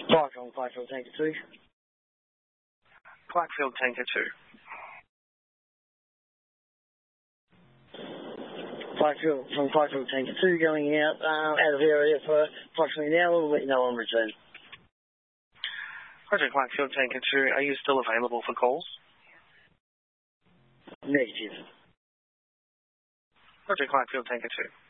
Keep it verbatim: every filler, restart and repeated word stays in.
Foxtrot, Foxtrot, Tanker two. Blackfield Tanker two. Foxtrot from Foxtrot Tanker two going out um, out of area for approximately an hour. We'll let you know on return. Project Blackfield Tanker two, are you still available for calls? Negative. Project Blackfield Tanker two.